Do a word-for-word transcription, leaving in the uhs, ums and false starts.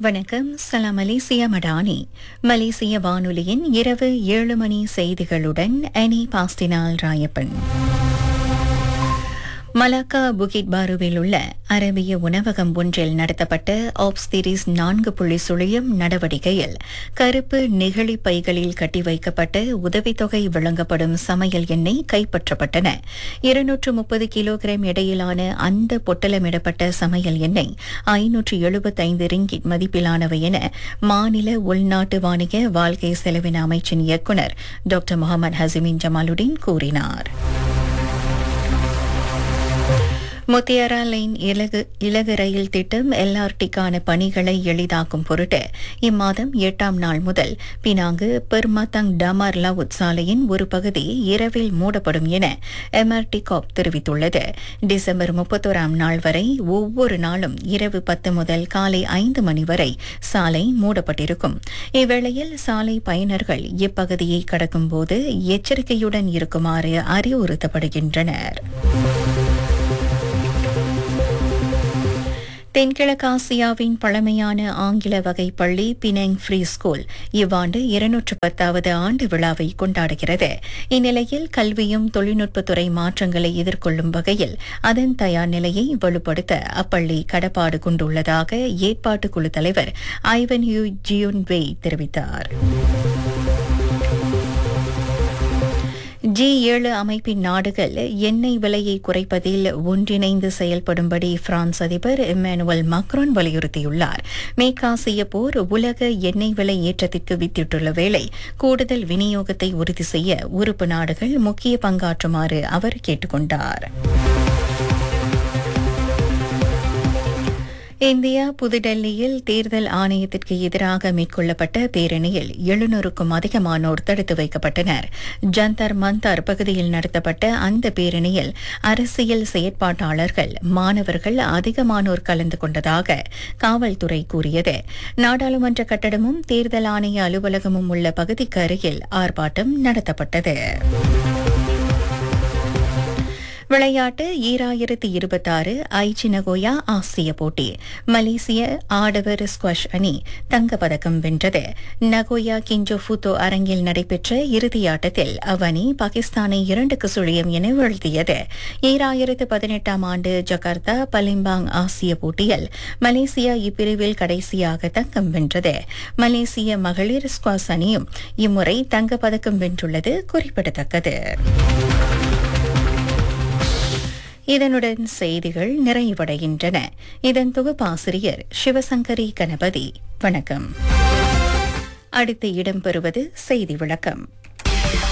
வணக்கம். சலாம் மலேசியா மடானி. மலேசிய வானொலியின் இரவு ஏழு மணி செய்திகளுடன் அனி பாஸ்டினால் ராயப்பன். மலாக்கா புகிட் பாருவில் உள்ள அரபிய உணவகம் ஒன்றில் நடத்தப்பட்ட ஆப்ஸ்திரிஸ் நான்கு புள்ளி சுழியம் நடவடிக்கையில் கருப்பு நெகிழி பைகளில் கட்டி வைக்கப்பட்ட உதவித்தொகை வழங்கப்படும் சமையல் எண்ணெய் கைப்பற்றப்பட்டன. இருநூற்று முப்பது கிலோகிராம் எடையிலான அந்த பொட்டலமிடப்பட்ட சமையல் எண்ணெய் ஐநூற்று எழுபத்தைந்து ரிங்கிட் மதிப்பிலானவை என மாநில உள்நாட்டு வாணிக வாழ்க்கை செலவின அமைச்சின் இயக்குநர் டாக்டர் முகமது ஹசிமின் ஜமாலுடீன் கூறினார். முத்தியாரா லைன் இலகு இலகு ரயில் திட்டம் எல்ஆர்டிக்கான பணிகளை எளிதாக்கும் பொருட்டு இம்மாதம் எட்டாம் நாள் முதல் பினாங்கு பெர்மத்தங் டமார் லவுட் சாலையின் ஒரு பகுதி இரவில் மூடப்படும் என எம்ஆர்டி காப் தெரிவித்துள்ளது. டிசம்பர் முப்பத்தோராம் நாள் வரை ஒவ்வொரு நாளும் இரவு பத்து முதல் காலை ஐந்து மணி வரை சாலை மூடப்பட்டிருக்கும். இவ்வேளையில் சாலை பயனர்கள் இப்பகுதியை கடக்கும்போது எச்சரிக்கையுடன் இருக்குமாறு அறிவுறுத்தப்படுகின்றனர். தென்கிழக்காசியாவின் பழமையான ஆங்கில வகை பள்ளி பினாங் ஃப்ரீ ஸ்கூல் இவ்வாண்டு இருநூற்று பத்தாவது ஆண்டு விழாவை கொண்டாடுகிறது. இந்நிலையில் கல்வியும் தொழில்நுட்பத்துறை மாற்றங்களை எதிர்கொள்ளும் வகையில் அதன் தயார் நிலையை வலுப்படுத்த அப்பள்ளி கடப்பாடு கொண்டுள்ளதாக ஏற்பாட்டுக் குழு தலைவர் ஐவன் யூ ஜியோன் வெய் தெரிவித்தார். ஜி ஏழு அமைப்பின் நாடுகள் எண்ணெய் விலையை குறைப்பதில் ஒன்றிணைந்து செயல்படும்படி பிரான்ஸ் அதிபர் இம்மானுவல் மக்ரோன் வலியுறுத்தியுள்ளார். மேற்காசிய போர் உலக எண்ணெய் விலை ஏற்றத்திற்கு வித்திட்டுள்ள வேளை கூடுதல் விநியோகத்தை உறுதி செய்ய உறுப்பு நாடுகள் முக்கிய பங்காற்றுமாறு அவர் கேட்டுக் கொண்டார். இந்தியா புதுடெல்லியில் தேர்தல் ஆணையத்திற்கு எதிராக மேற்கொள்ளப்பட்ட பேரணியில் எழுநூறுக்கும் அதிகமானோர் தடுத்து வைக்கப்பட்டனர். ஜந்தர் மந்தர் பகுதியில் நடத்தப்பட்ட அந்த பேரணியில் அரசியல் செயற்பாட்டாளர்கள், மாணவர்கள் அதிகமானோர் கலந்து கொண்டதாக காவல்துறை கூறியது. நாடாளுமன்ற கட்டடமும் தேர்தல் ஆணைய அலுவலகமும் உள்ள பகுதிக்கு அருகில் ஆர்ப்பாட்டம் நடத்தப்பட்டது. விளையாட்டு ஈராயிரத்தி இருபத்தாறு ஐச்சி நகோயா ஆசிய போட்டி. மலேசிய ஆடவர் ஸ்குவாஷ் அணி தங்கப்பதக்கம் வென்றது. நகோயா கிஞ்சோ ஃபுத்தோ அரங்கில் நடைபெற்ற இறுதியாட்டத்தில் அவ்வணி பாகிஸ்தானை இரண்டுக்கு சுழியம் என வீழ்த்தியது. ஈராயிரத்து பதினெட்டாம் ஆண்டு ஜகார்த்தா பலிம்பாங் ஆசிய போட்டியில் மலேசியா இப்பிரிவில் கடைசியாக தங்கம் வென்றது. மலேசிய மகளிர் ஸ்குவாஷ் அணியும் இம்முறை தங்கப்பதக்கம் வென்றுள்ளது குறிப்பிடத்தக்கது. இதனுடன் செய்திகள் நிறைவடைகின்றன. இதன் தொகுப்பாசிரியர் சிவசங்கரி கணபதி. வணக்கம். அடுத்து இடம்பெறுவது செய்தி விளக்கம்.